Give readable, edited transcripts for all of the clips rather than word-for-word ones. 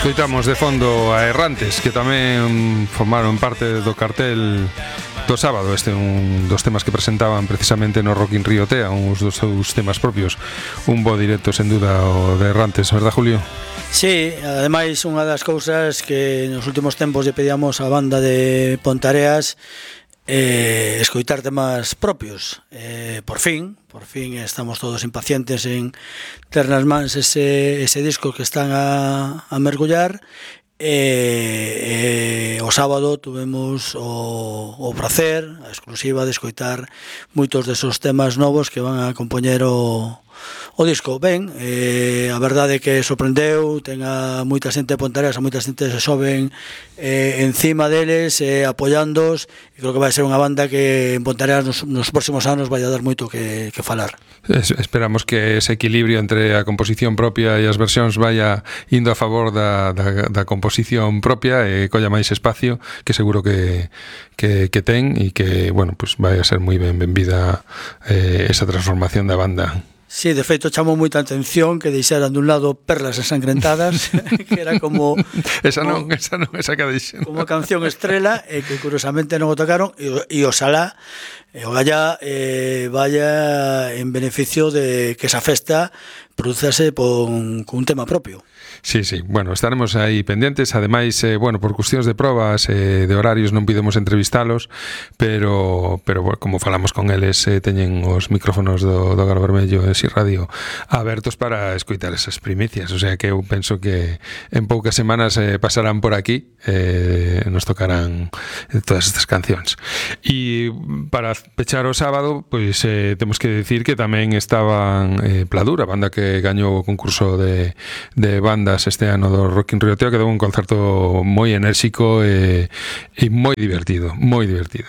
Escoitamos de fondo a Errantes, que tamén formaron parte do cartel do sábado. Este é un dos temas que presentaban precisamente no Rock in Rio Tea, uns dos seus temas propios. Un bo directo, sen duda, o de Errantes, verdad, Julio? Sí, ademais unha das cousas que nos últimos tempos lle pedíamos á banda de Pontareas, escoitar temas propios. Por fin estamos todos impacientes en ter nas mans ese disco que están a mergullar. O sábado tuvemos o prazer, a exclusiva de escoitar moitos desos temas novos que van a compoñer o disco. Ben, a verdade é que sorprendeu, ten a moita xente de Pontareas, a moita xente se soben encima deles, apoiándos, e creo que vai ser unha banda que en Pontareas nos próximos anos vai a dar moito que falar. Esperamos que ese equilibrio entre a composición propia e as versións vaya indo a favor da composición propia e colla máis espacio, que seguro que ten, e que, bueno, pues vai a ser moi benvida esa transformación da banda. Sí, de feito chamou moita atención que deixaran dun lado Perlas ensangrentadas, que era como esa que deixen. Como canción estrela, e que curiosamente non o tocaron, e oxalá o Gallá vaya en beneficio de que esa festa prodúzase con un tema propio. Sí, bueno, estaremos aí pendientes. Ademais, bueno, por cuestións de probas, de horarios non podemos entrevistalos, pero bueno, como falamos con eles, teñen os micrófonos do Galo Vermello e Si Radio abertos para escoitar esas primicias, o sea que eu penso que en poucas semanas pasarán por aquí, nos tocarán todas estas cancións. E para pechar o sábado, pois temos que decir que tamén estaban Pladur, a banda que gañou o concurso de bandas este ano do Rock in Rio Tea, que deu un concerto moi enérxico e moi divertido, moi divertido.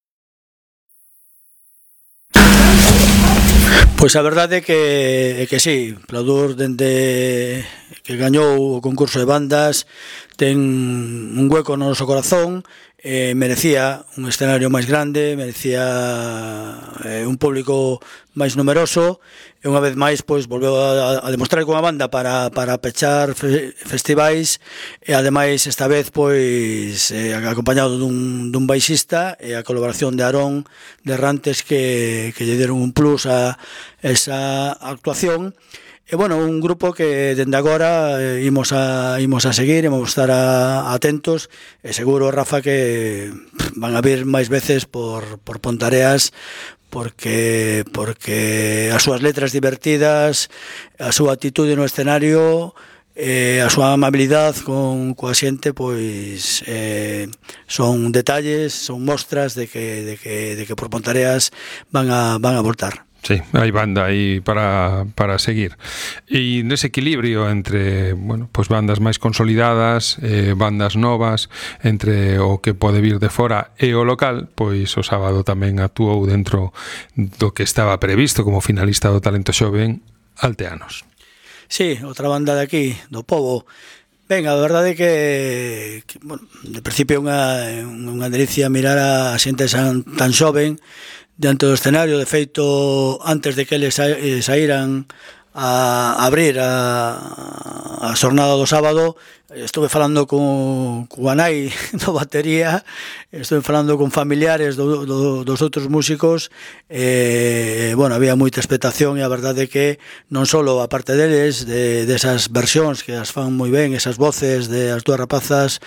Pois a verdade é que sí, Pladur, dende que gañou o concurso de bandas, ten un hueco no noso corazón. Merecía un escenario máis grande, merecía un público máis numeroso, e unha vez máis pois volveu a demostrar que unha banda para pechar festivais, e ademais esta vez pois acompañado dun baixista, e a colaboración de Aarón de Errantes que lle deron un plus a esa actuación. E, bueno, un grupo que dende agora imos a seguir, imos a estar atentos, e seguro, Rafa, que van a vir máis veces por Pontareas, porque as súas letras divertidas, a súa actitude no escenario, a súa amabilidade coa xente, pois son detalles, son mostras de que por Pontareas van a voltar. Sí, hai banda aí para seguir. E nese equilibrio entre, bueno, pues bandas máis consolidadas, bandas novas, entre o que pode vir de fora e o local, pois o sábado tamén actuou dentro do que estaba previsto como finalista do Talento Xoven, Alteanos. Sí, outra banda de aquí, do pobo. Ben, a verdade é que bueno, de principio é unha delicia mirar a xente tan xoven diante do escenario. De feito, antes de que eles saíran a abrir a xornada do sábado, estuve falando coa nai do batería, estuve falando con familiares dos outros músicos, bueno, había moita expectación, e a verdade é que non só a parte deles, desas versións que as fan moi ben, esas voces de as dúas rapazas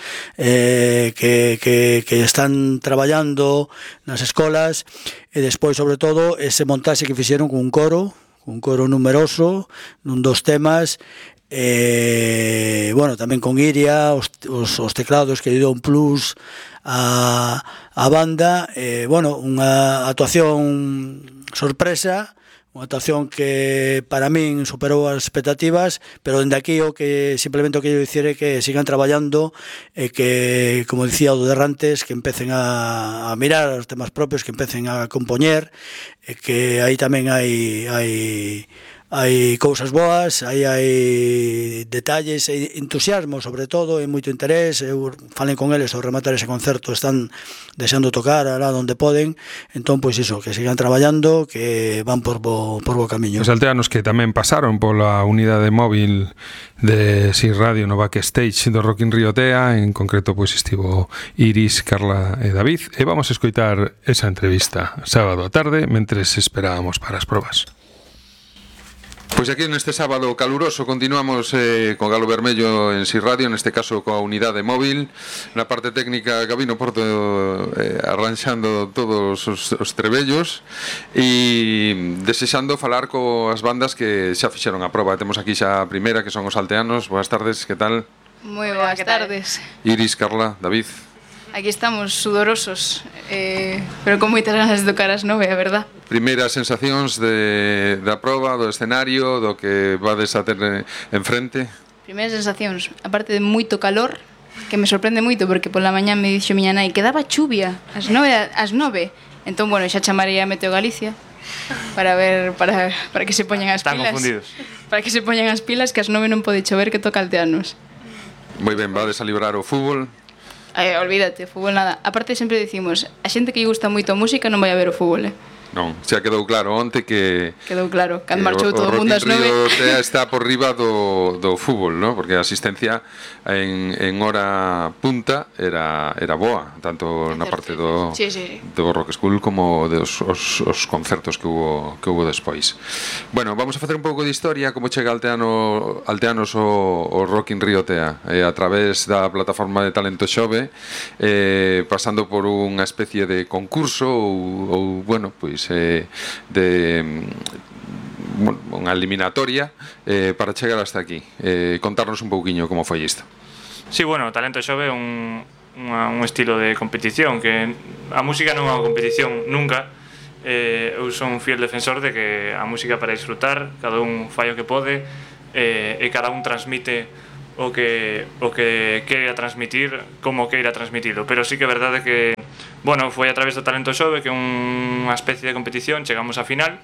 que están traballando nas escolas, e despois, sobre todo, ese montaxe que fixeron con un coro numeroso nun dos temas, bueno, tamén con Iria, os teclados que lle deu un plus a banda, bueno, unha actuación sorpresa, unha actuación que para min superou as expectativas, pero dende aquí simplemente o que eu dicir é que sigan traballando, e que, como dicía o de Errantes, que empecen a mirar os temas propios, que empecen a compoñer, e que aí tamén hai hai cousas boas, hai detalles, hai entusiasmo sobre todo, e moito interés. Eu falei con eles ao rematar ese concerto, están deixando tocar alá onde poden, entón pois iso, que sigan traballando, que van por bo camiño. Os alteanos que tamén pasaron pola unidade móvil de SIR Radio no backstage do Rock in Rio Tea, en concreto pois estivo Iris, Carla e David, e vamos a escoitar esa entrevista sábado a tarde mentres esperábamos para as probas. Pois aquí neste sábado caluroso continuamos con Galo Vermello en SIR Radio, neste caso coa unidade móvil, na parte técnica Gabino Porto arranxando todos os trebellos e desexando falar coas bandas que xa fixeron a proba. Temos aquí xa a primeira, que son os alteanos. Boas tardes, que tal? Moi boas tardes. Iris, Carla, David. Aquí estamos sudorosos, pero con moitas ganas de tocar as 9, a verdad. Primeiras sensacións da proba, do escenario, do que vades a ter enfrente? Primeiras sensacións, aparte de moito calor, que me sorprende moito, porque pola mañá me dixo miña nai que daba chuvia ás 9. Entón, bueno, xa chamarei a Meteo Galicia para ver, para que se poñan as pilas. Están confundidos. Para que se poñan as pilas, que ás 9 non pode chover, que toca alteanos. Moi ben, vades a librar o fútbol? Olvídate, fútbol nada. Aparte sempre dicimos, a xente que lle gusta moito a música non vai a ver o fútbol, Non, xa quedou claro onte que... Quedou claro, cando marchou todo o mundo ás 9. O Rock in Rio está por riba do fútbol, ¿no? Porque a asistencia en hora punta era boa, tanto na parte do Rock School como dos os concertos que hubo despois. Bueno, vamos a facer un pouco de historia, como chega Alteanos o Rock in Rio Tea, a través da plataforma de Talento Xove, pasando por unha especie de concurso ou bueno, pois unha eliminatoria para chegar hasta aquí. Contarnos un pouquiño como foi isto. Sí, bueno, Talento Xove é un estilo de competición, que a música non é unha competición nunca. Eu son un fiel defensor de que a música para disfrutar, cada un fai o que pode, e cada un transmite o que queira transmitir como queira transmitilo, pero sí que é verdade que bueno, foi a través do Talento Xove, que é unha especie de competición, chegamos á final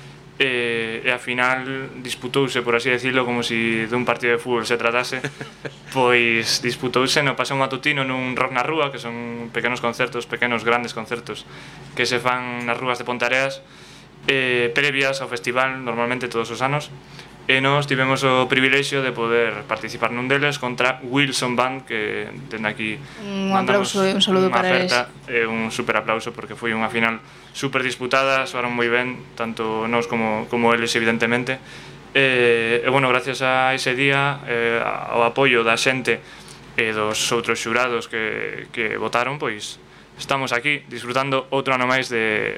e a final disputouse, por así decirlo, como si dun partido de fútbol se tratase. Pois disputouse no Paseo Matutino nun Rock na Rúa, que son pequenos concertos, pequenos grandes concertos que se fan nas rúas de Ponteareas, previas ao festival, normalmente todos os anos. E nós tivemos o privilexio de poder participar nun deles contra Wilson Band, que dende aquí un aplauso e un saludo para eles. E un super aplauso, porque foi unha final super disputada, soaron moi ben, tanto nós como eles, evidentemente. E bueno, gracias a ese día, ao apoio da xente e dos outros xurados que votaron, pois estamos aquí disfrutando outro ano máis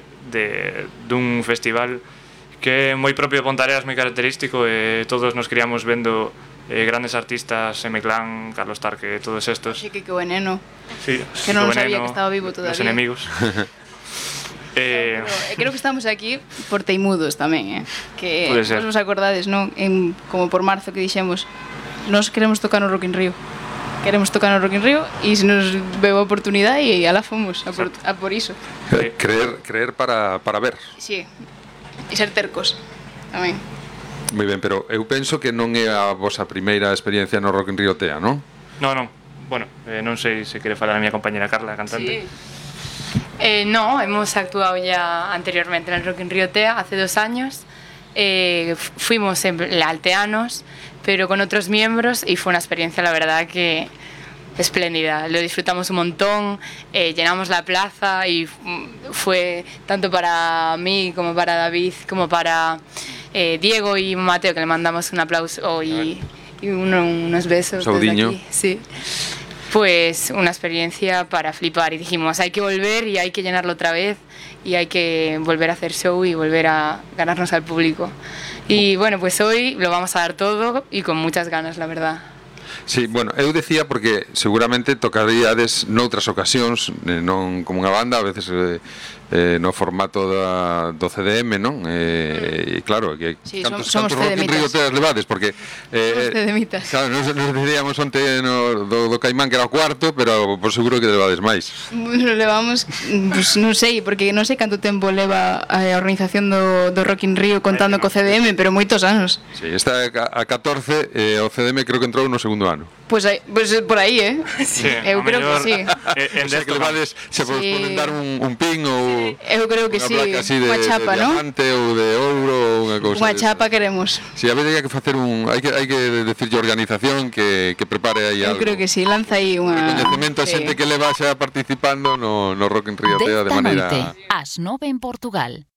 dun festival que é moi propio de Ponteareas, moi característico, e todos nos criamos vendo grandes artistas, M-Clan, Carlos Tarque, todos estos. Sí, que Veneno. Sí, que non sabía que estaba vivo todavía. Los enemigos. Pero creo que estamos aquí por teimudos tamén, que vos acordades, non? Como por marzo que dixemos, nós queremos tocar no Rock in Rio. Queremos tocar no Rock in Rio e se nos veo a oportunidade e alá fomos a por iso. Creer para ver. Sí. E ser tercos tamén. Moi ben, pero eu penso que non é a vosa primeira experiencia no Rock in Rio Tea, non? Non. Bueno, non sei se quere falar a miña compañera Carla, a cantante. Sí. No, hemos actuado ya anteriormente en el Rock in Rio Tea hace 2 años. Fuimos en alteanos, pero con otros miembros, y fue una experiencia, la verdad, que espléndida. Lo disfrutamos un montón, llenamos la plaza y fue tanto para mí como para David, como para Diego y Mateo, que le mandamos un aplauso y unos besos desde aquí. Sí. Pues una experiencia para flipar, y dijimos, hay que volver y hay que llenarlo otra vez y hay que volver a hacer show y volver a ganarnos al público. Y bueno, pues hoy lo vamos a dar todo y con muchas ganas, la verdad. Sí, bueno, eu decía porque seguramente tocaríades noutras ocasións, non como unha banda, a veces no formato do CDM, non? E claro, que cantos Rock in Rio teas levades, porque claro, nos decidíamos onte do Caimán que era o cuarto, pero por seguro que levades máis. Levamos, pues, non sei, porque non sei canto tempo leva a organización do Rock in Rio contando co CDM, pero moitos anos. Sí, está a 14 e o CDM creo que entrou no segundo ano. Pois por aí, Sí, eu creo que sí. O sea, que levades, se vos poden dar un pin ou eu creo que sí, unha chapa, ¿no? De diamante ou de ouro ou unha cousa. Unha chapa queremos. Si, a ver, hai que facer hai que decirlle a organización que prepare aí algo. Eu creo que sí, lanza aí unha reconhecemento a xente que leva xa participando no Rock in Rio de maneira ás 9 en Portugal.